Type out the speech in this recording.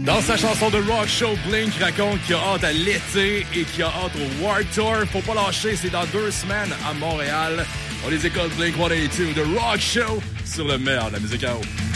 Dans sa chanson de Rock Show, Blink raconte qu'il a hâte à l'été et qu'il a hâte au World Tour. Faut pas lâcher, c'est dans 2 semaines à Montréal. On les écoute Blink 182 de Rock Show sur le meilleur de la musique à eau.